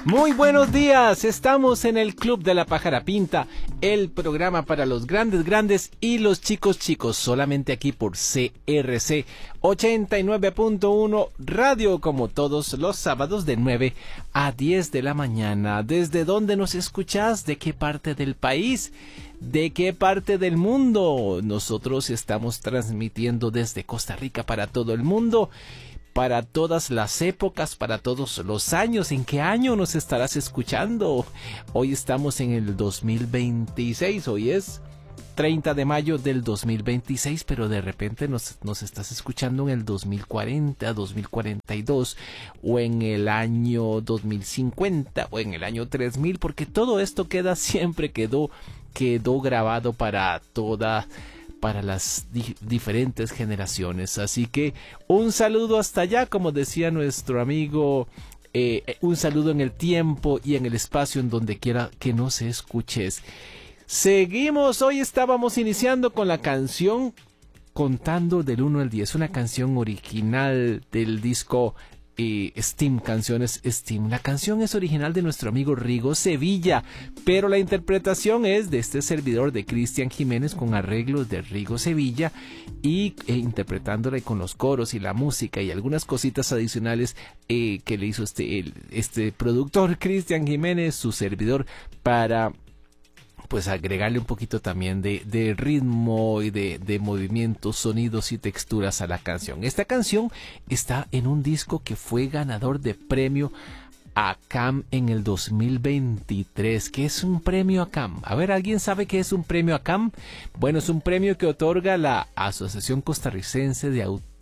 Muy buenos días, estamos en el Club de la Pájara Pinta, el programa para los grandes y los chicos, solamente aquí por CRC 89.1 Radio, como todos los sábados de 9 a 10 de la mañana. ¿Desde dónde nos escuchas? ¿De qué parte del país? ¿De qué parte del mundo? Nosotros estamos transmitiendo desde Costa Rica para todo el mundo, para todas las épocas, para todos los años. ¿En qué año nos estarás escuchando? Hoy estamos en el 2026, hoy es 30 de mayo del 2026, pero de repente nos estás escuchando en el 2040, 2042, o en el año 2050, o en el año 3000, porque todo esto quedó grabado para las diferentes generaciones. Así que un saludo hasta allá, como decía nuestro amigo, un saludo en el tiempo y en el espacio en donde quiera que nos escuches. Seguimos, hoy estábamos iniciando con la canción Contando del 1 al 10, una canción original del disco Steam, Canciones Steam. La canción es original de nuestro amigo Rigo Sevilla, pero la interpretación es de este servidor, de Cristian Jiménez, con arreglos de Rigo Sevilla y interpretándola con los coros y la música y algunas cositas adicionales que le hizo este productor Cristian Jiménez, su servidor, para pues agregarle un poquito también de ritmo y de movimientos, sonidos y texturas a la canción. Esta canción está en un disco que fue ganador de premio ACAM en el 2023. ¿Qué es un premio ACAM? A ver, ¿alguien sabe qué es un premio ACAM? Bueno, es un premio que otorga la Asociación Costarricense de Autores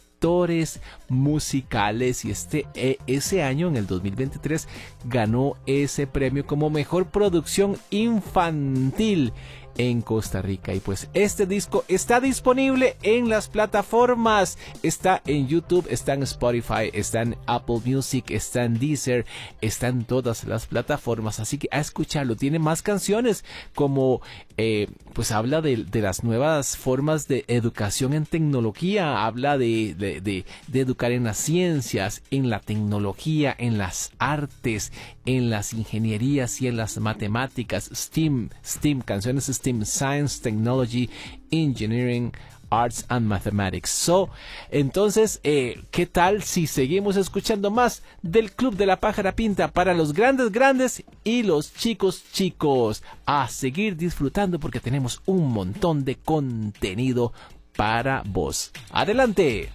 Musicales, y ese año, en el 2023, ganó ese premio como mejor producción infantil en Costa Rica. Y pues este disco está disponible en las plataformas, está en YouTube, está en Spotify, está en Apple Music, está en Deezer, está en todas las plataformas, así que a escucharlo. Tiene más canciones, como pues habla de las nuevas formas de educación en tecnología, habla de educar en las ciencias, en la tecnología, en las artes, en las ingenierías y en las matemáticas. STEAM, canciones STEAM, Science, Technology, Engineering, Arts and Mathematics. Entonces, ¿qué tal si seguimos escuchando más del Club de la Pájara Pinta para los grandes y los chicos? A seguir disfrutando, porque tenemos un montón de contenido para vos. ¡Adelante!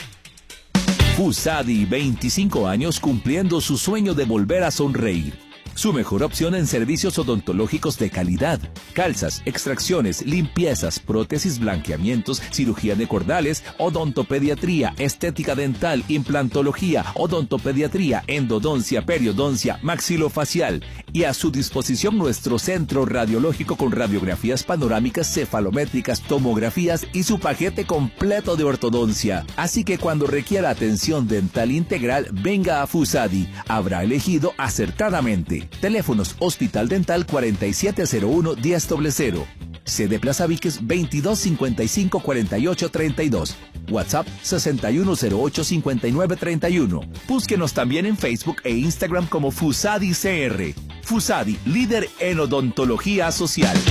Fusadi, 25 años cumpliendo su sueño de volver a sonreír. Su mejor opción en servicios odontológicos de calidad: calzas, extracciones, limpiezas, prótesis, blanqueamientos, cirugía de cordales, odontopediatría, estética dental, implantología, odontopediatría, endodoncia, periodoncia, maxilofacial. Y a su disposición nuestro centro radiológico con radiografías panorámicas, cefalométricas, tomografías y su paquete completo de ortodoncia. Así que cuando requiera atención dental integral, venga a Fusadi. Habrá elegido acertadamente. Teléfonos: Hospital Dental 4701-1000, sede Plaza Víquez 2255-4832, WhatsApp 6108-5931. Búsquenos también en Facebook e Instagram como Fusadi CR. Fusadi, líder en odontología social.